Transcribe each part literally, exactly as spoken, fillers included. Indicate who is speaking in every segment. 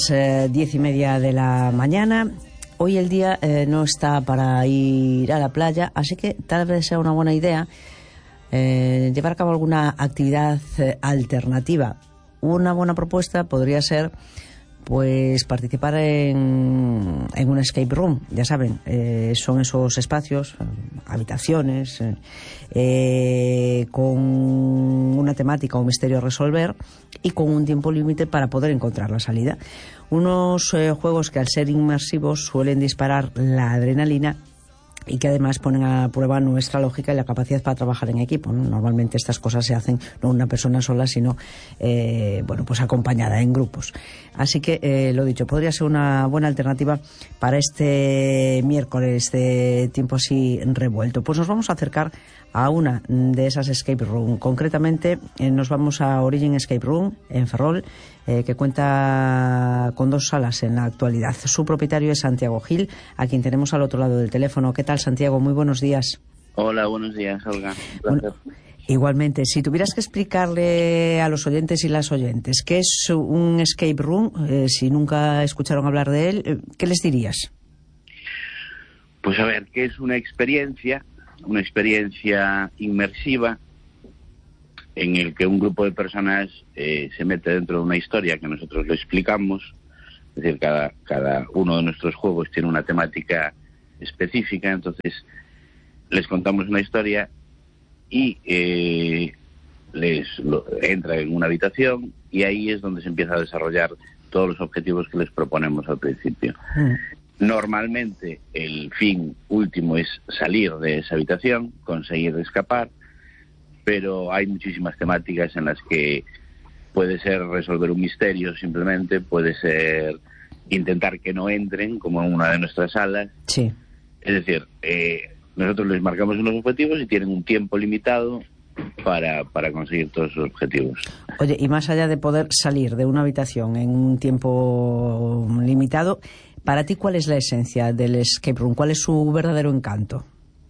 Speaker 1: Eh, diez y media de la mañana. Hoy el día eh, no está para ir a la playa, así que tal vez sea una buena idea eh, llevar a cabo alguna actividad eh, alternativa. Una buena propuesta podría ser pues participar en, en un escape room. Ya saben, eh, son esos espacios, habitaciones eh, eh, con una temática o un misterio a resolver y con un tiempo límite para poder encontrar la salida. Unos eh, juegos que al ser inmersivos suelen disparar la adrenalina y que además ponen a prueba nuestra lógica y la capacidad para trabajar en equipo, ¿no? Normalmente estas cosas se hacen no una persona sola, sino eh, bueno, pues acompañada en grupos. Así que, eh, lo dicho, podría ser una buena alternativa para este miércoles de tiempo así revuelto. Pues nos vamos a acercar a una de esas escape room. Concretamente, eh, nos vamos a Origin Escape Room en Ferrol, eh, que cuenta con dos salas en la actualidad. Su propietario es Santiago Gil, a quien tenemos al otro lado del teléfono. ¿Qué tal, Santiago? Muy buenos días.
Speaker 2: Hola, buenos días, Olga.
Speaker 1: Bueno, igualmente, si tuvieras que explicarle a los oyentes y las oyentes qué es un escape room, eh, si nunca escucharon hablar de él, ¿qué les dirías?
Speaker 2: Pues a ver, ¿qué es una experiencia? Una experiencia inmersiva en el que un grupo de personas eh, se mete dentro de una historia que nosotros lo explicamos. Es decir, cada, cada uno de nuestros juegos tiene una temática específica, entonces les contamos una historia y eh, les lo, entra en una habitación y ahí es donde se empieza a desarrollar todos los objetivos que les proponemos al principio. Mm. Normalmente el fin último es salir de esa habitación, conseguir escapar, pero hay muchísimas temáticas en las que puede ser resolver un misterio simplemente, puede ser intentar que no entren, como en una de nuestras salas.
Speaker 1: Sí.
Speaker 2: Es decir, eh, nosotros les marcamos unos objetivos y tienen un tiempo limitado para, para conseguir todos sus objetivos.
Speaker 1: Oye, y más allá de poder salir de una habitación en un tiempo limitado, para ti, ¿cuál es la esencia del escape room? ¿Cuál es su verdadero encanto?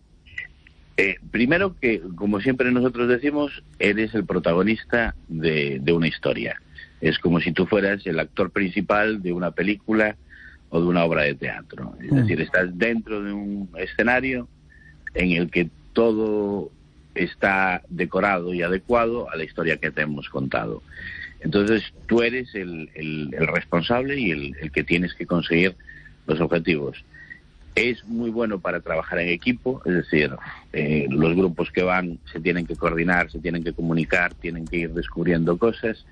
Speaker 2: Eh, primero que, como siempre nosotros decimos, eres el protagonista de, de una historia. Es como si tú fueras el actor principal de una película o de una obra de teatro. Es mm. decir, estás dentro de un escenario en el que todo está decorado y adecuado a la historia que te hemos contado. Entonces tú eres el, el, el responsable y el, el que tienes que conseguir los objetivos. Es muy bueno para trabajar en equipo, es decir, eh, los grupos que van se tienen que coordinar, se tienen que comunicar, tienen que ir descubriendo cosas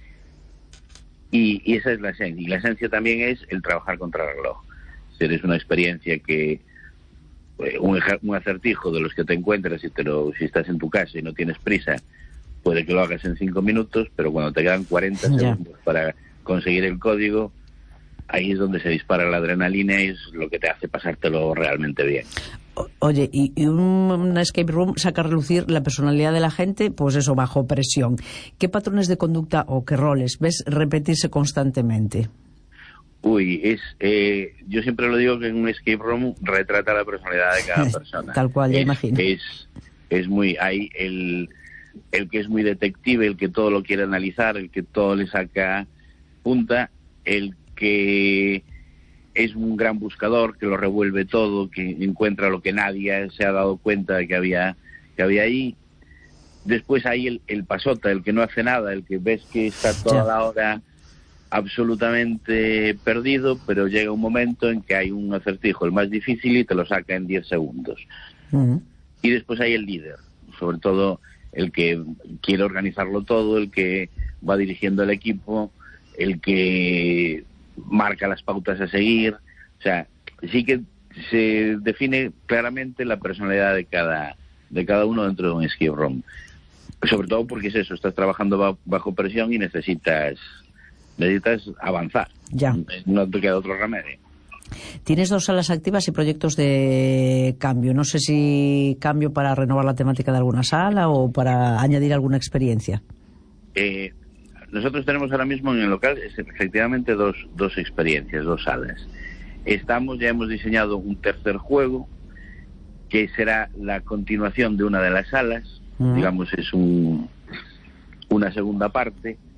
Speaker 2: y, y esa es la esencia. Y la esencia también es el trabajar contra el reloj. Es decir, es una experiencia que eh, un, un acertijo de los que te encuentras si, te lo, si estás en tu casa y no tienes prisa, puede que lo hagas en cinco minutos, pero cuando te quedan cuarenta yeah. segundos para conseguir el código, ahí es donde se dispara la adrenalina y es lo que te hace pasártelo realmente bien.
Speaker 1: Oye, y, y un, una escape room saca a relucir la personalidad de la gente, pues eso, bajo presión. ¿Qué patrones de conducta o qué roles ves repetirse constantemente?
Speaker 2: Uy, es eh, yo siempre lo digo que en un escape room retrata la personalidad de cada persona.
Speaker 1: Tal cual, ya
Speaker 2: es,
Speaker 1: imagino.
Speaker 2: Es, es muy... hay el... el que es muy detective, el que todo lo quiere analizar, el que todo le saca punta, el que es un gran buscador, que lo revuelve todo, que encuentra lo que nadie se ha dado cuenta de que había, que había ahí. Después hay el, el pasota, el que no hace nada, el que ves que está toda la hora absolutamente perdido, pero llega un momento en que hay un acertijo, el más difícil, y te lo saca en diez segundos. Uh-huh. Y después hay el líder, sobre todo el que quiere organizarlo todo, el que va dirigiendo el equipo, el que marca las pautas a seguir. O sea, sí que se define claramente la personalidad de cada de cada uno dentro de un escape room. Sobre todo porque es eso, estás trabajando bajo presión y necesitas necesitas avanzar.
Speaker 1: Ya.
Speaker 2: No te queda otro remedio.
Speaker 1: Tienes dos salas activas y proyectos de cambio. No sé si cambio para renovar la temática de alguna sala o para añadir alguna experiencia.
Speaker 2: Eh, nosotros tenemos ahora mismo en el local efectivamente dos, dos experiencias, dos salas. Estamos, ya hemos diseñado un tercer juego que será la continuación de una de las salas. Uh-huh. Digamos, es un, una segunda parte.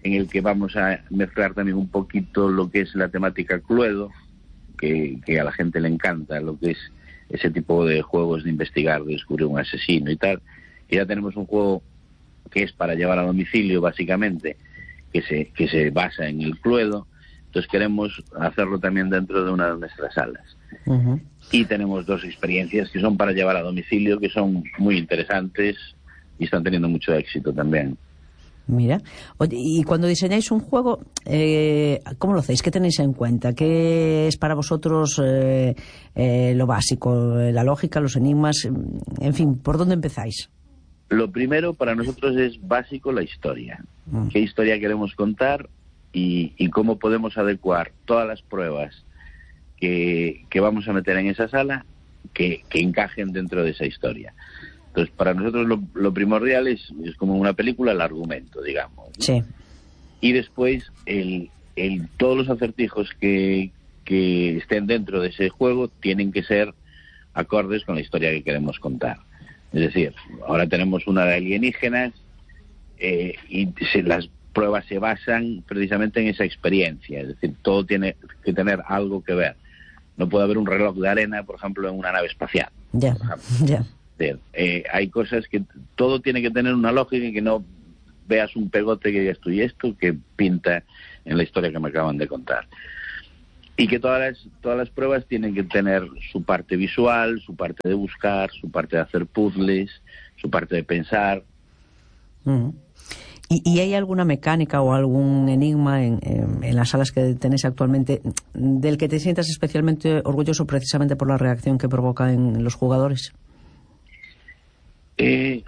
Speaker 2: en el que vamos a mezclar también un poquito lo que es la temática Cluedo, que, que a la gente le encanta, lo que es ese tipo de juegos de investigar, de descubrir un asesino y tal. Y ya tenemos un juego que es para llevar a domicilio, básicamente, que se, que se basa en el Cluedo. Entonces queremos hacerlo también dentro de una de nuestras salas. Uh-huh. Y tenemos dos experiencias que son para llevar a domicilio, que son muy interesantes y están teniendo mucho éxito también.
Speaker 1: Mira, oye, y cuando diseñáis un juego, eh, ¿cómo lo hacéis? ¿Qué tenéis en cuenta? ¿Qué es para vosotros eh, eh, lo básico, la lógica, los enigmas? En fin, ¿por dónde empezáis?
Speaker 2: Lo primero para nosotros es básico la historia. Mm. ¿Qué historia queremos contar y, y cómo podemos adecuar todas las pruebas que, que vamos a meter en esa sala que, que encajen dentro de esa historia? Entonces, para nosotros lo, lo primordial es, es como una película, el argumento, digamos, ¿no?
Speaker 1: Sí.
Speaker 2: Y después, el, el, todos los acertijos que, que estén dentro de ese juego tienen que ser acordes con la historia que queremos contar. Es decir, ahora tenemos una de alienígenas eh, y se, las pruebas se basan precisamente en esa experiencia. Es decir, todo tiene que tener algo que ver. No puede haber un reloj de arena, por ejemplo, en una nave espacial.
Speaker 1: Ya, ya.
Speaker 2: Eh, hay cosas que todo tiene que tener una lógica y que no veas un pegote que digas tú y esto que pinta en la historia que me acaban de contar. Y que todas las, todas las pruebas tienen que tener su parte visual, su parte de buscar, su parte de hacer puzzles, su parte de pensar.
Speaker 1: Uh-huh. ¿Y, ¿Y hay alguna mecánica o algún enigma en, en, en las salas que tenéis actualmente del que te sientas especialmente orgulloso precisamente por la reacción que provoca en los jugadores?
Speaker 2: Eh,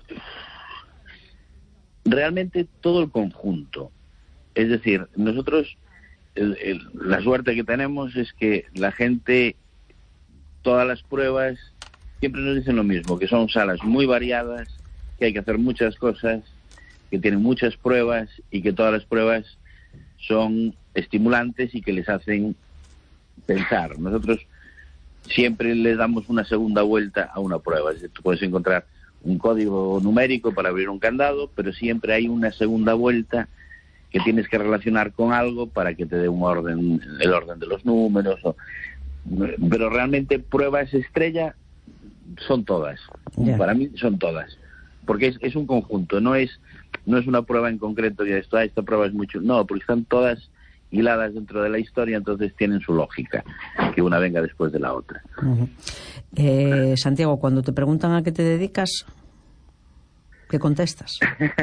Speaker 2: realmente todo el conjunto. Es decir, nosotros el, el, la suerte que tenemos es que la gente, todas las pruebas siempre nos dicen lo mismo, que son salas muy variadas, que hay que hacer muchas cosas, que tienen muchas pruebas y que todas las pruebas son estimulantes y que les hacen pensar. Nosotros siempre le damos una segunda vuelta a una prueba. Es decir, tú puedes encontrar un código numérico para abrir un candado, pero siempre hay una segunda vuelta que tienes que relacionar con algo para que te dé un orden, el orden de los números. O, pero realmente pruebas estrella son todas. Yeah. Para mí son todas. Porque es, es un conjunto, no es no es una prueba en concreto que esto, ah, esta prueba es mucho. No, porque están todas hiladas dentro de la historia, entonces tienen su lógica, que una venga después de la otra.
Speaker 1: Uh-huh. eh, Santiago, cuando te preguntan a qué te dedicas, ¿qué contestas?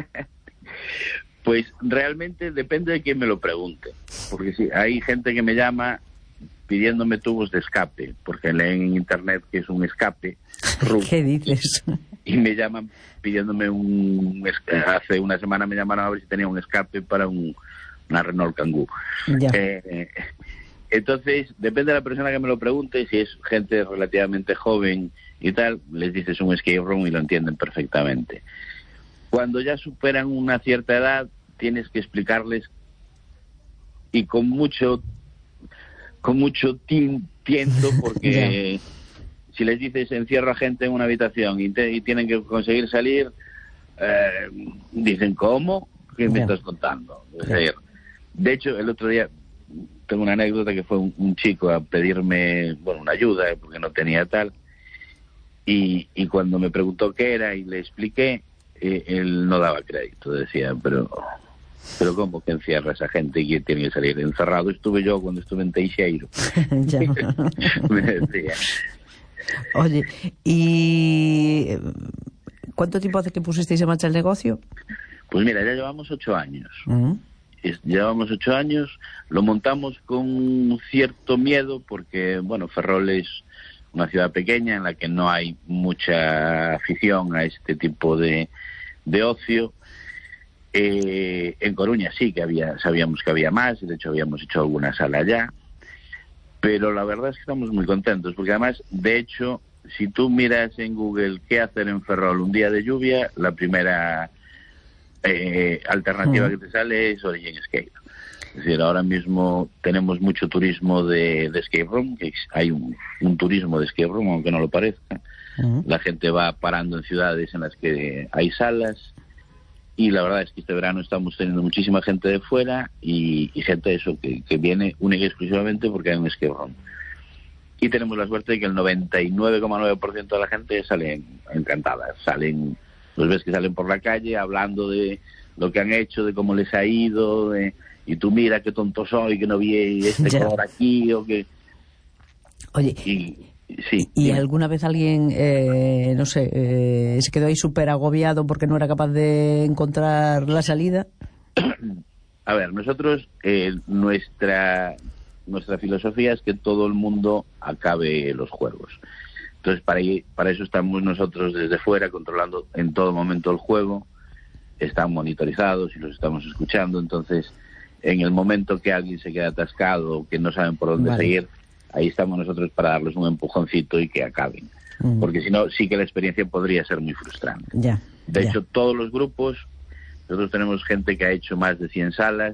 Speaker 2: Pues realmente depende de quién me lo pregunte, porque sí, hay gente que me llama pidiéndome tubos de escape, porque leen en internet que es un escape.
Speaker 1: ¿Qué dices?
Speaker 2: Y me llaman pidiéndome un... Hace una semana me llamaron a ver si tenía un escape para un, una Renault Kangoo. Eh, entonces, depende de la persona que me lo pregunte, si es gente relativamente joven y tal, les dices un escape room y lo entienden perfectamente. Cuando ya superan una cierta edad, tienes que explicarles, y con mucho con mucho tiento, porque si les dices encierro a gente en una habitación y, te, y tienen que conseguir salir, eh, dicen, ¿cómo? ¿Qué me estás contando? Es decir, de hecho, el otro día tengo una anécdota que fue un, un chico a pedirme, bueno, una ayuda, porque no tenía tal, y, y cuando me preguntó qué era y le expliqué, eh, él no daba crédito, decía, pero pero ¿cómo que encierra a esa gente y que tiene que salir? Encerrado estuve yo cuando estuve en Teixeiro. Me decía.
Speaker 1: Oye, ¿y cuánto tiempo hace que pusisteis en marcha el negocio?
Speaker 2: Pues mira, ya llevamos ocho años.
Speaker 1: Uh-huh.
Speaker 2: Llevamos ocho años, lo montamos con cierto miedo porque, bueno, Ferrol es una ciudad pequeña en la que no hay mucha afición a este tipo de, de ocio. Eh, en Coruña sí que había, sabíamos que había más, y de hecho habíamos hecho alguna sala allá, pero la verdad es que estamos muy contentos, porque además, de hecho, si tú miras en Google qué hacer en Ferrol un día de lluvia, la primera eh, alternativa mm. que te sale es Origin Escape. Es decir, ahora mismo tenemos mucho turismo de, de escape room, que hay un, un turismo de escape room, aunque no lo parezca. Mm. La gente va parando en ciudades en las que hay salas, y la verdad es que este verano estamos teniendo muchísima gente de fuera y, y gente eso que, que viene única y exclusivamente porque hay un escape room. Y tenemos la suerte de que el noventa y nueve coma nueve por ciento de la gente salen encantadas, salen, los ves que salen por la calle hablando de lo que han hecho, de cómo les ha ido, de, y tú mira qué tonto soy, que no vi este
Speaker 1: ya.
Speaker 2: color aquí, o que...
Speaker 1: Oye,
Speaker 2: y, sí,
Speaker 1: ¿y
Speaker 2: dime.
Speaker 1: alguna vez alguien, eh, no sé, eh, se quedó ahí súper agobiado porque no era capaz de encontrar la salida?
Speaker 2: A ver, nosotros, eh, nuestra nuestra filosofía es que todo el mundo acabe los juegos. Entonces, para, para eso estamos nosotros desde fuera, controlando en todo momento el juego. Están monitorizados y los estamos escuchando. Entonces, en el momento que alguien se queda atascado o que no saben por dónde vale. seguir, ahí estamos nosotros para darles un empujoncito y que acaben. Mm. Porque si no, sí que la experiencia podría ser muy frustrante.
Speaker 1: Ya,
Speaker 2: de
Speaker 1: ya.
Speaker 2: hecho, todos los grupos, nosotros tenemos gente que ha hecho más de cien salas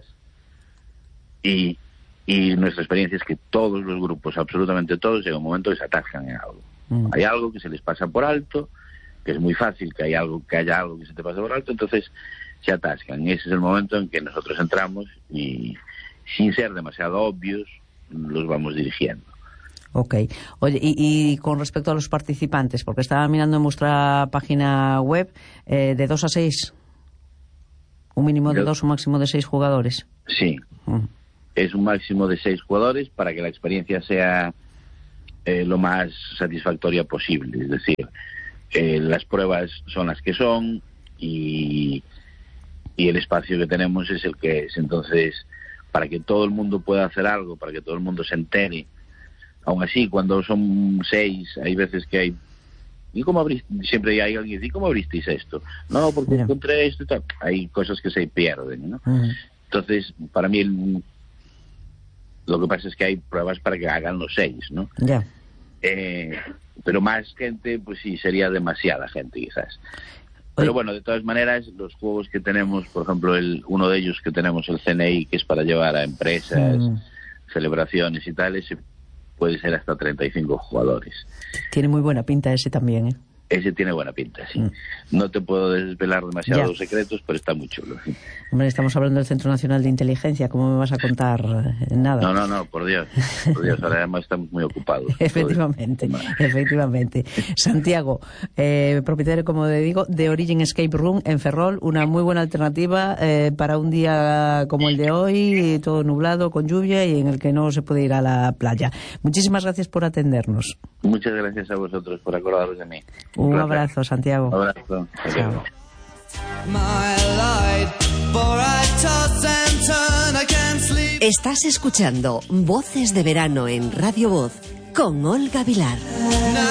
Speaker 2: y, y nuestra experiencia es que todos los grupos, absolutamente todos, llega un momento que se atascan en algo. Mm. Hay algo que se les pasa por alto, que es muy fácil que, hay algo, que haya algo que se te pase por alto, entonces se atascan. Y ese es el momento en que nosotros entramos y, sin ser demasiado obvios, los vamos dirigiendo.
Speaker 1: Ok. Oye, y, y con respecto a los participantes, porque estaba mirando en vuestra página web, eh, de dos a seis, un mínimo de Yo, dos, un máximo de seis jugadores.
Speaker 2: Sí, uh. es un máximo de seis jugadores para que la experiencia sea eh, lo más satisfactoria posible. Es decir, eh, las pruebas son las que son y, y el espacio que tenemos es el que es. Entonces, para que todo el mundo pueda hacer algo, para que todo el mundo se entere. Aún así, cuando son seis, hay veces que hay... ¿Y cómo abriste? Siempre hay alguien que dice, ¿y cómo abristeis esto? No, porque yeah. encontré esto y tal. Hay cosas que se pierden, ¿no? Uh-huh. Entonces, para mí, el... lo que pasa es que hay pruebas para que hagan los seis, ¿no?
Speaker 1: Ya. Yeah.
Speaker 2: Eh, pero más gente, pues sí, sería demasiada gente, quizás. Pero bueno, de todas maneras, los juegos que tenemos, por ejemplo, el uno de ellos que tenemos, el C N I, que es para llevar a empresas, mm. celebraciones y tal, ese puede ser hasta treinta y cinco jugadores.
Speaker 1: Tiene muy buena pinta ese también, ¿eh?
Speaker 2: Ese tiene buena pinta, sí. Mm. No te puedo desvelar demasiados ya. secretos, pero está muy chulo. ¿Sí?
Speaker 1: Hombre, estamos hablando del Centro Nacional de Inteligencia, ¿cómo me vas a contar nada?
Speaker 2: No, no, no, por Dios. Por Dios, ahora además estamos muy ocupados.
Speaker 1: efectivamente, efectivamente. Santiago, eh, propietario, como te digo, de Origin Escape Room en Ferrol, una muy buena alternativa eh, para un día como el de hoy, todo nublado, con lluvia y en el que no se puede ir a la playa. Muchísimas gracias por atendernos.
Speaker 2: Muchas gracias a vosotros por acordaros de mí.
Speaker 1: Un, un abrazo, Santiago.
Speaker 2: Un abrazo. Chao.
Speaker 3: Estás escuchando Voces de Verano en Radio Voz con Olga Vilar.